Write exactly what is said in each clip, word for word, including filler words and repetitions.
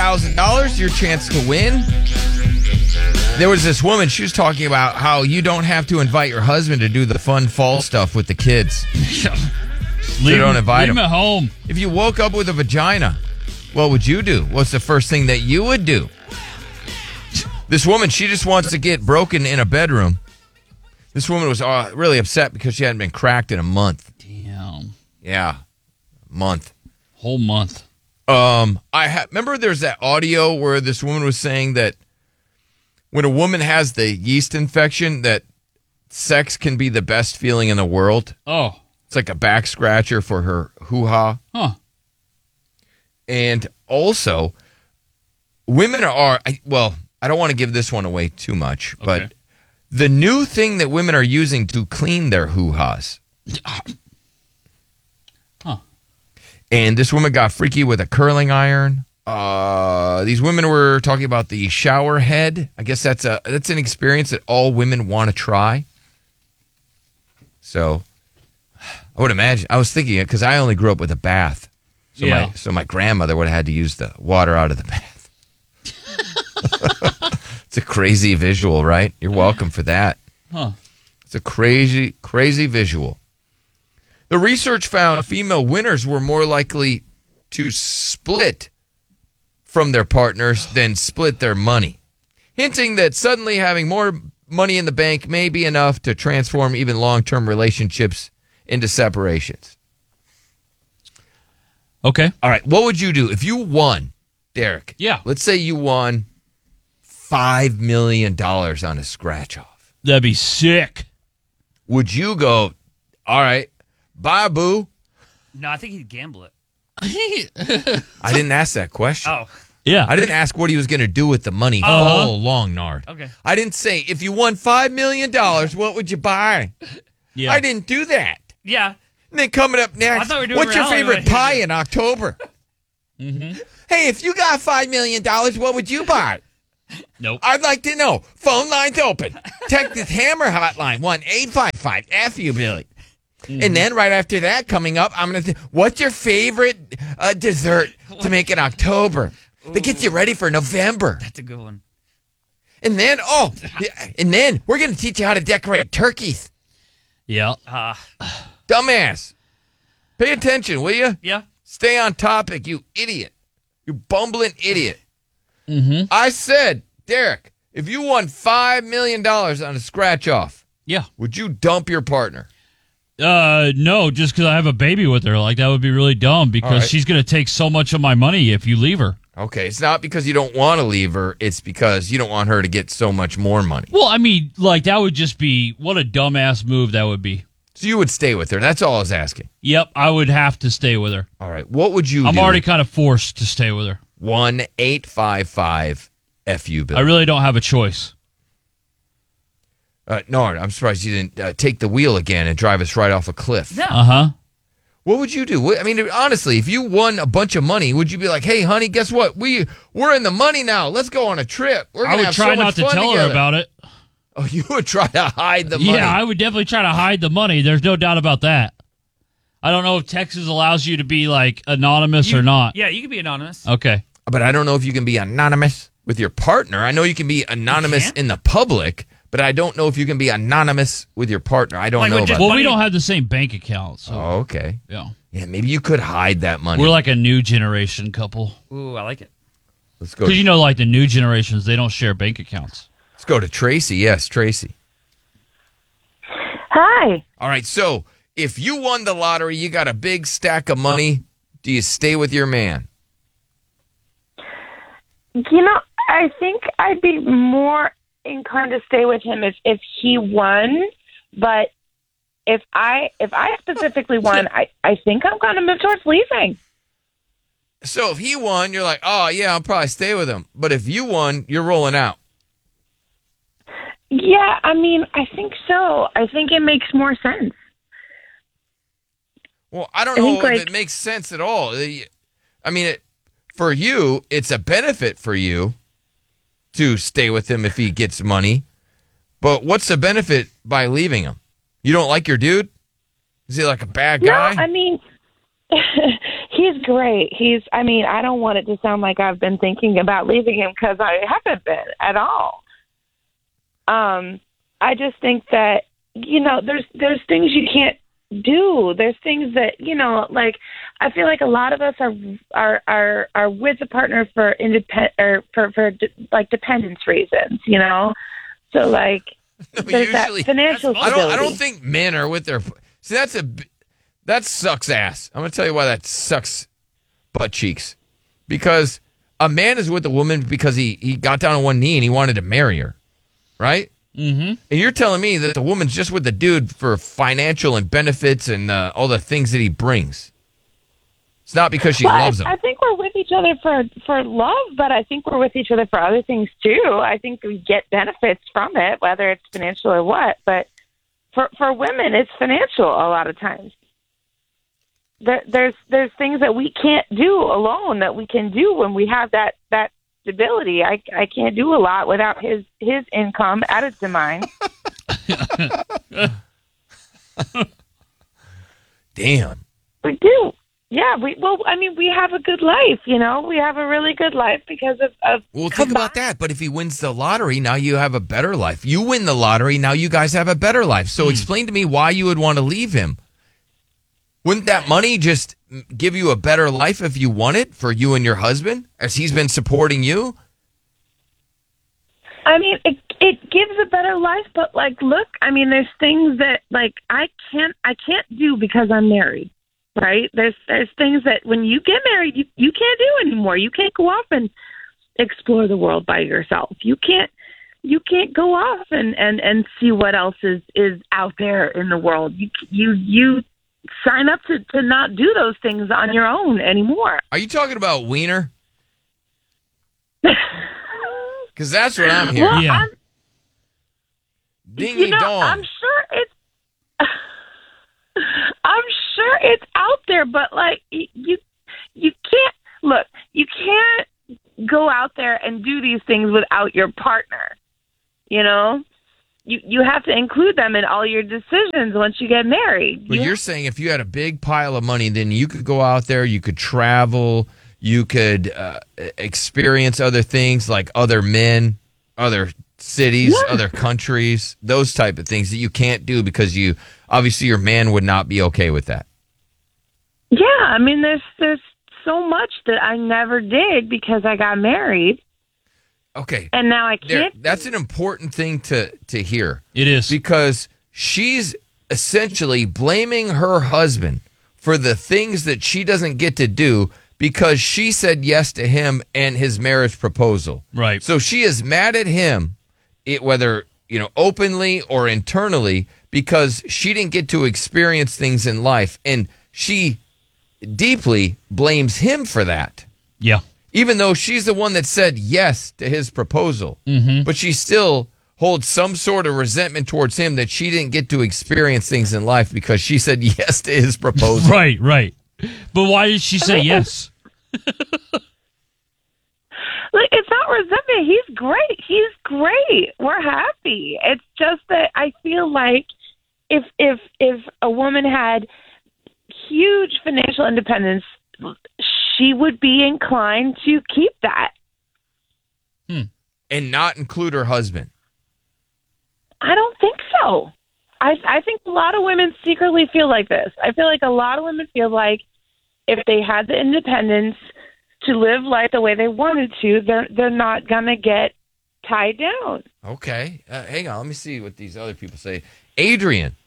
thousand dollars, your chance to win. There was this woman, she was talking about how you don't have to invite your husband to do the fun fall stuff with the kids. Leave, so don't invite leave him. him at home. If you woke up with a vagina, what would you do? What's the first thing that you would do? This woman, she just wants to get broken in a bedroom. This woman was uh, really upset because she hadn't been cracked in a month. Damn. Yeah, month. Whole month. Um, I ha- remember there's that audio where this woman was saying that when a woman has the yeast infection, that sex can be the best feeling in the world. Oh. It's like a back scratcher for her hoo-ha. Huh. And also, women are, well, I don't want to give this one away too much, but Okay. the new thing that women are using to clean their hoo-has. Huh. And this woman got freaky with a curling iron. Uh, these women were talking about the shower head. I guess that's a that's an experience that all women want to try. So, I would imagine. I was thinking it because I only grew up with a bath. So Yeah. my so my grandmother would have had to use the water out of the bath. It's a crazy visual, right? You're welcome for that. Huh. It's a crazy, crazy visual. The research found female winners were more likely to split from their partners than split their money, hinting that suddenly having more money in the bank may be enough to transform even long-term relationships into separations. Okay. All right, what would you do if you won, Derek? Yeah. Let's say you won five million dollars on a scratch-off. That'd be sick. Would you go, all right, bye, boo? No, I think he'd gamble it. I didn't ask that question. Oh, Yeah. I didn't ask what he was going to do with the money Uh-huh. all along, Nard. okay. I didn't say, if you won five million dollars, what would you buy? Yeah. I didn't do that. Yeah. And then coming up I next, thought we were doing what's your reality favorite right here. pie in October? Mm-hmm. Hey, if you got five million dollars, what would you buy? Nope. I'd like to know. Phone lines open. Text this Hammer hotline, one eight five five F U, Billy. Mm-hmm. And then right after that, coming up, I'm going to, what's your favorite uh, dessert to make in October? That gets you ready for November. That's a good one. And then, oh, yeah, and then we're going to teach you how to decorate turkeys. Yeah. Uh, Dumbass. Pay attention, will you? yeah. Stay on topic, you idiot. You bumbling idiot. Mm-hmm. I said, Derek, if you won five million dollars on a scratch-off, Yeah. would you dump your partner? Uh, no, just because I have a baby with her. Like, that would be really dumb because All right. she's going to take so much of my money if you leave her. Okay, it's not because you don't want to leave her. It's because you don't want her to get so much more money. Well, I mean, like, that would just be, what a dumbass move that would be. So you would stay with her. That's all I was asking. Yep, I would have to stay with her. All right, what would you I'm do? already kind of forced to stay with her. one eight five five F U, Bill. I really don't have a choice. Uh, Nard, I'm surprised you didn't uh, take the wheel again and drive us right off a cliff. Yeah. Uh-huh. What would you do? What- I mean, honestly, if you won a bunch of money, would you be like, "Hey, honey, guess what? We we're in the money now. Let's go on a trip. We're I gonna would have try so not much to fun tell together." her about it. Oh, you would try to hide the money. Yeah, I would definitely try to hide the money. There's no doubt about that. I don't know if Texas allows you to be, like, anonymous You- or not. Yeah, you can be anonymous. Okay. But I don't know if you can be anonymous with your partner. I know you can be anonymous can't? in the public, but I don't know if you can be anonymous with your partner. I don't Like know with about just- Well, that. we money- don't have the same bank account, so, Oh, okay. yeah. Yeah, maybe you could hide that money. We're like a new generation couple. Ooh, I like it. let's go. Because, you know, like, the new generations, they don't share bank accounts. Let's go to Tracy. Yes, Tracy. Hi. All right. So if you won the lottery, you got a big stack of money. Do you stay with your man? You know, I think I'd be more inclined to stay with him if, if he won, but if I if I specifically won, I, I think I'm going to move towards leaving. So if he won, you're like, oh, yeah, I'll probably stay with him. But if you won, you're rolling out. Yeah, I mean, I think so. I think it makes more sense. Well, I don't I know think, if like- it makes sense at all. I mean, it, for you, it's a benefit for you to stay with him if he gets money. But what's the benefit by leaving him? You don't like your dude? Is he like a bad guy? No, I mean, He's great. He's, I mean, I don't want it to sound like I've been thinking about leaving him because I haven't been at all. Um, I just think that, you know, there's, there's things you can't do. There's things that, you know, like, I feel like a lot of us are, are, are, are with a partner for independent or for, for de- like dependence reasons, you know? So like, No, there's usually- that financial I stability. don't. I don't think men are with their. See, that's a. That sucks ass. I'm gonna tell you why that sucks butt cheeks. Because a man is with a woman because he he got down on one knee and he wanted to marry her, right? Mm-hmm. And you're telling me that the woman's just with the dude for financial and benefits and uh, all the things that he brings. It's not because she Well, loves I, him. I think we're with each other for, for love, but I think we're with each other for other things too. I think we get benefits from it, whether it's financial or what. But for for women, it's financial a lot of times. There, there's there's things that we can't do alone that we can do when we have that, that stability. I I can't do a lot without his his income added to mine. Damn. We do. Yeah, we well, I mean, we have a good life, you know. We have a really good life because of. of Well, think about that. But if he wins the lottery, now you have a better life. You win the lottery, now you guys have a better life. So explain to me why you would want to leave him. Wouldn't that money just give you a better life if you won it for you and your husband, as he's been supporting you? I mean, it it gives a better life, but like, look, I mean, there's things that like I can't I can't do because I'm married, right? There's there's things that when you get married, you you can't do anymore. You can't go off and explore the world by yourself. You can't you can't go off and and and see what else is is out there in the world. You you you sign up to to not do those things on your own anymore. Are you talking about wiener? Because that's what I'm hearing. Well, Yeah. I'm, Ding you know, dong. I'm sure it's I'm sure it's out there, but like y- you you can't look, you can't go out there and do these things without your partner. You know? You you have to include them in all your decisions once you get married. But You- you're saying if you had a big pile of money, then you could go out there, you could travel, you could uh, experience other things like other men, other cities, Yeah. other countries, those type of things that you can't do because you obviously your man would not be okay with that. Yeah, I mean there's there's so much that I never did because I got married Okay. and now I There, can't. that's an important thing to, to hear. It is. Because she's essentially blaming her husband for the things that she doesn't get to do because she said yes to him and his marriage proposal. Right. So she is mad at him, it, whether you know openly or internally, because she didn't get to experience things in life, and she deeply blames him for that. Yeah. Even though she's the one that said yes to his proposal, Mm-hmm. but she still holds some sort of resentment towards him that she didn't get to experience things in life because she said yes to his proposal. Right, right. But why did she say yes? Like, it's not resentment. He's great. He's great. We're happy. It's just that I feel like if if if a woman had huge financial independence, she would be inclined to keep that. And not include her husband. I don't think so. I I think a lot of women secretly feel like this. I feel like a lot of women feel like if they had the independence to live life the way they wanted to, they're they're not gonna get tied down. Okay. Uh, hang on. Let me see what these other people say. Adrian.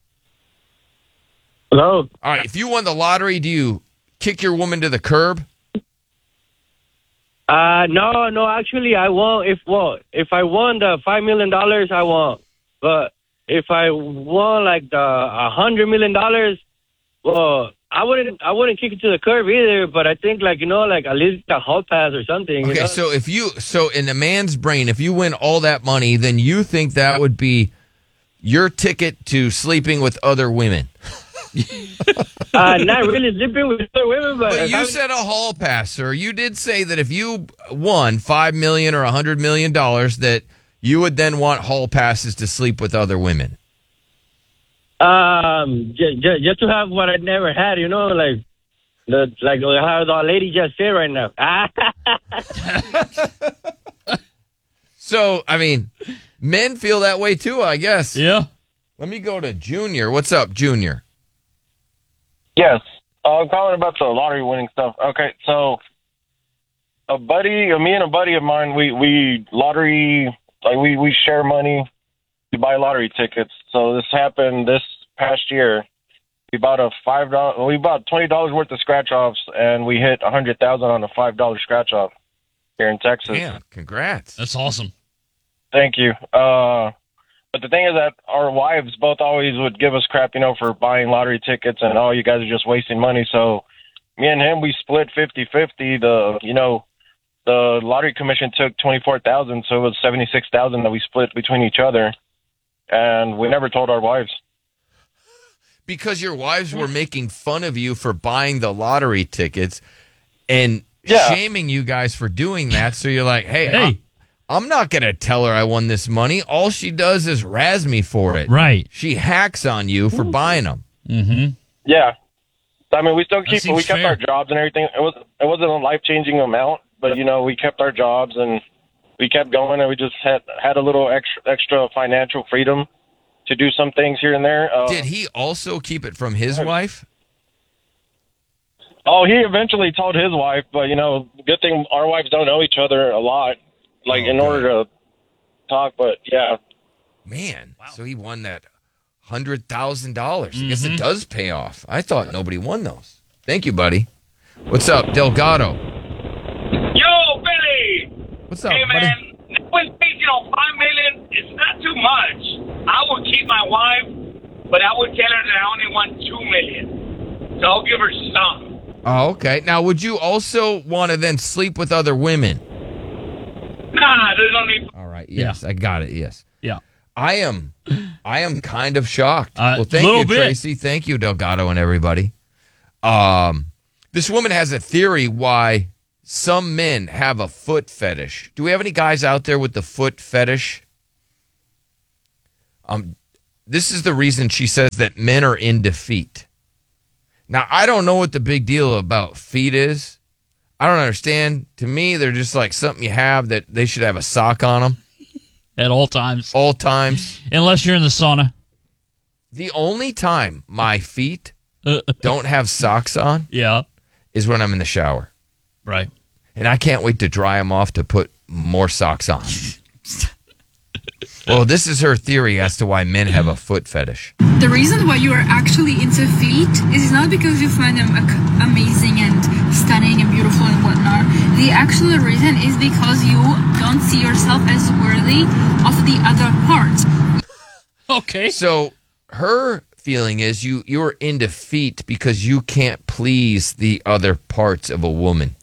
Hello. All right. If you won the lottery, do you kick your woman to the curb? Uh, no, no. Actually, I won't. If well, if I won the five million dollars, I won't. But if I won like the a hundred million dollars, well, I wouldn't. I wouldn't kick it to the curb either. But I think like you know, like at least a hall pass or something. Okay. You know? So if you, so in a man's brain, if you win all that money, then you think that would be your ticket to sleeping with other women. uh, not really sleeping with other women, but, But you having- said a hall pass, sir. You did say that if you won five million or a hundred million dollars, that you would then want hall passes to sleep with other women. um, just, just to have what I never had. You know, like The, like how the lady just said right now. So, I mean, men feel that way too, I guess. Yeah. Let me go to Junior. What's up, Junior? Yes. Uh, I'm calling about the lottery winning stuff. Okay, so a buddy, uh, me and a buddy of mine, we, we lottery, like we, we share money to buy lottery tickets. So this happened this past year. We bought a five dollars, we bought twenty dollars worth of scratch offs, and we hit a hundred thousand on a five dollar scratch off here in Texas. Yeah, congrats. That's awesome. Thank you. Uh, but the thing is that our wives both always would give us crap, you know, for buying lottery tickets and, oh, you guys are just wasting money. So me and him, we split fifty-fifty. The, you know, the lottery commission took twenty-four thousand, so it was seventy-six thousand that we split between each other. And we never told our wives. Because your wives were making fun of you for buying the lottery tickets and Yeah. shaming you guys for doing that. So you're like, hey, Hey. I- I'm not going to tell her I won this money. All she does is razz me for it. Right. She hacks on you for buying them. Mm-hmm. Yeah. I mean, we still keep, seems we kept fair. our jobs and everything. It was, it wasn't a life-changing amount, but, you know, we kept our jobs and we kept going, and we just had, had a little extra, extra financial freedom to do some things here and there. Uh, Did he also keep it from his wife? Oh, he eventually told his wife, but, you know, good thing our wives don't know each other a lot, like, Oh, in good. order to talk, but, yeah. Man, so he won that one hundred thousand dollars. I guess it does pay off. I thought nobody won those. Thank you, buddy. What's up, Delgado? Yo, Billy! What's up, Hey, buddy? man, when you know, five million is not too much. I would keep my wife, but I would tell her that I only want two million. So I'll give her some. Oh, okay. Now, would you also want to then sleep with other women? Nah, there's no need. All right. Yes, I got it. Yes. Yeah. I am I am kind of shocked. Uh, well, thank little you, bit. Tracy. Thank you, Delgado, and everybody. Um, this woman has a theory why some men have a foot fetish. Do we have any guys out there with the foot fetish? Um, this is the reason she says that men are into feet. Now, I don't know what the big deal about feet is. I don't understand. To me, they're just like something you have that they should have a sock on them At all times. all times. Unless you're in the sauna. The only time my feet don't have socks on Yeah. is when I'm in the shower. Right. And I can't wait to dry them off to put more socks on. Well, this is her theory as to why men have a foot fetish. The reason why you are actually into feet is not because you find them ac- amazing and stunning and beautiful and whatnot. The actual reason is because you don't see yourself as worthy of the other part. Okay. So her feeling is you you're into feet because you can't please the other parts of a woman.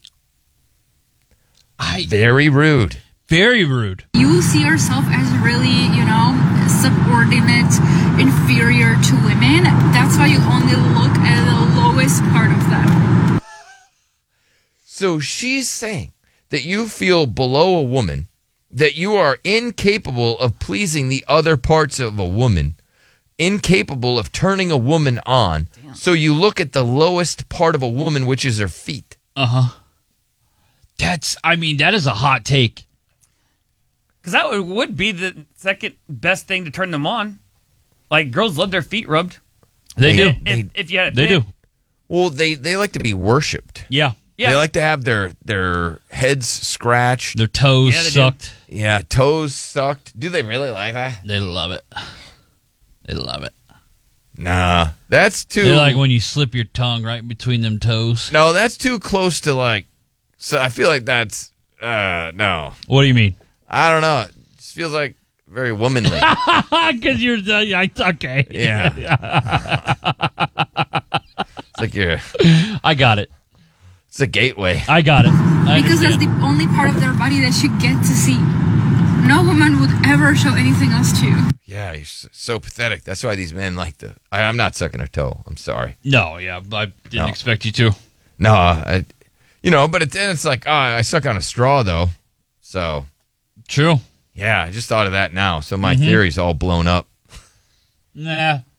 I, Very rude. very rude. You see yourself as really, you know, subordinate, inferior to women. That's why you only look at the lowest part of them. So she's saying that you feel below a woman, that you are incapable of pleasing the other parts of a woman, incapable of turning a woman on. So you look at the lowest part of a woman, which is her feet. Uh-huh. That's, I mean, that is a hot take. Because that would, would be the second best thing to turn them on. Like, girls love their feet rubbed. They do. If, They- if you had a They dick. do. Well, they, they like to be worshipped. Yeah. Yeah. They like to have their, their heads scratched. Their toes Yeah, they do. sucked. Yeah, toes sucked. Do they really like that? They love it. They love it. Nah, that's too. They like when you slip your tongue right between them toes. No, that's too close to like. So I feel like that's uh no. What do you mean? I don't know. It just feels like very womanly. Because you're the, yeah, okay. Yeah. It's like you're. I got it. It's a gateway. I got it. I Because that's understand. the only part of their body that you get to see. No woman would ever show anything else to you. Yeah, you're s- so pathetic. That's why these men like to. I, I'm not sucking a toe. I'm sorry. No, yeah, I didn't No. expect you to. No, I, you know, but it, then it's like, oh, I suck on a straw though. So True. yeah, I just thought of that now. So my theory's all blown up. Nah.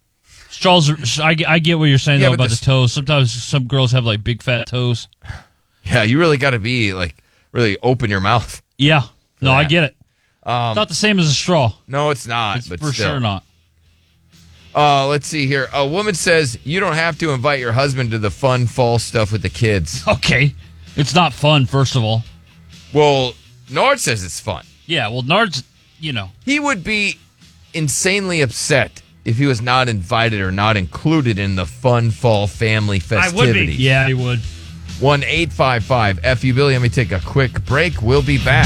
Straws, are, I, I get what you're saying, Yeah, though, but about the- the toes. Sometimes some girls have, like, big fat toes. Yeah, you really got to be, like, really open your mouth. Yeah. No, I that. get it. Um, Not the same as a straw. No, it's not. It's but for still. sure not. Uh, let's see here. A woman says you don't have to invite your husband to the fun fall stuff with the kids. Okay. It's not fun, first of all. Well, Nord says it's fun. Yeah, well, Nard's, you know. He would be insanely upset if he was not invited or not included in the fun fall family festivities. I would be. Yeah, he would. one eight five five F U Billy. Let me take a quick break. We'll be back.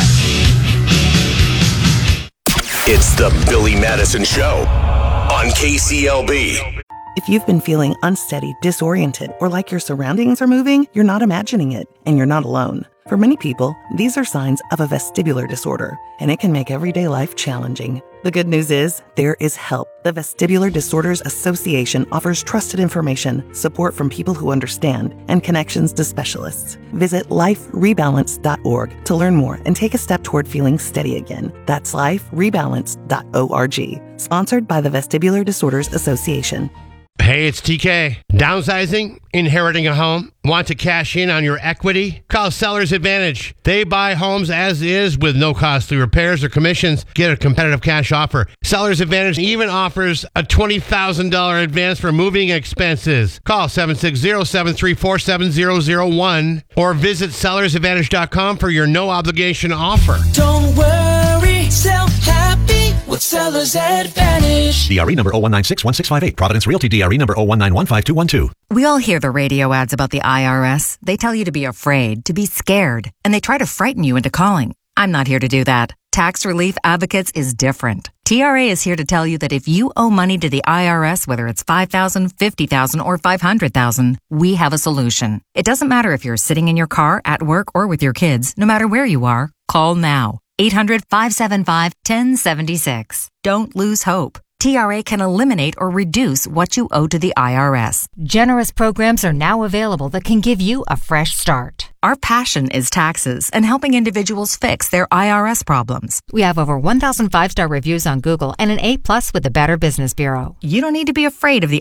It's the Billy Madison Show on K C L B. If you've been feeling unsteady, disoriented, or like your surroundings are moving, you're not imagining it, and you're not alone. For many people, these are signs of a vestibular disorder, and it can make everyday life challenging. The good news is, there is help. The Vestibular Disorders Association offers trusted information, support from people who understand, and connections to specialists. Visit life rebalance dot org to learn more and take a step toward feeling steady again. That's life rebalance dot org. Sponsored by the Vestibular Disorders Association. Hey, it's T K. Downsizing? Inheriting a home? Want to cash in on your equity? Call Sellers Advantage. They buy homes as is with no costly repairs or commissions. Get a competitive cash offer. Sellers Advantage even offers a twenty thousand dollars advance for moving expenses. Call seven six zero, seven three four, seven zero zero one or visit sellers advantage dot com for your no obligation offer. Don't worry, sell happy with Sellers Advantage. D R E number zero one nine six one six five eight. Providence Realty D R E number zero one nine one five two one two. We all hear the radio ads about the I R S. They tell you to be afraid, to be scared, and they try to frighten you into calling. I'm not here to do that. Tax Relief Advocates is different. T R A is here to tell you that if you owe money to the I R S, whether it's five thousand dollars, fifty thousand dollars, or five hundred thousand dollars, we have a solution. It doesn't matter if you're sitting in your car, at work, or with your kids. No matter where you are, call now. eight hundred, five seven five, one zero seven six. Don't lose hope. T R A can eliminate or reduce what you owe to the I R S. Generous programs are now available that can give you a fresh start. Our passion is taxes and helping individuals fix their I R S problems. We have over one thousand five-star reviews on Google and an A plus with the Better Business Bureau. You don't need to be afraid of the